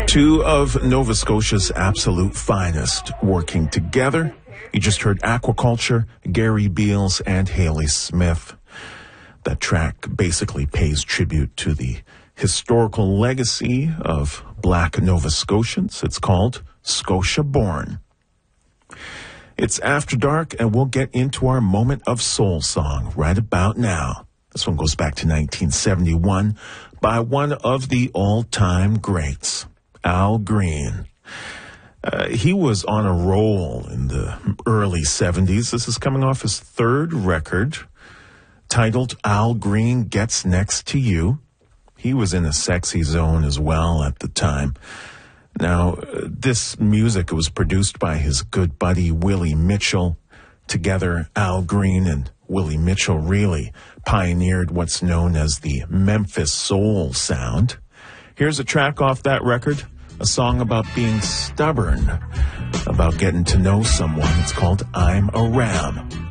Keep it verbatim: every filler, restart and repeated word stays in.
Two of Nova Scotia's absolute finest working together. You just heard Aquaculture, Gary Beals, and Haley Smith. That track basically pays tribute to the historical legacy of Black Nova Scotians. It's called Scotia Born. It's After Dark, and we'll get into our moment of soul song right about now. This one goes back to nineteen seventy-one by one of the all-time greats, Al Green. Uh, he was on a roll in the early seventies. This is coming off his third record, titled Al Green Gets Next to You. He was in a sexy zone as well at the time. Now, uh, this music was produced by his good buddy Willie Mitchell. Together, Al Green and Willie Mitchell really pioneered what's known as the Memphis soul sound. Here's a track off that record, a song about being stubborn, about getting to know someone. It's called I'm a Ram.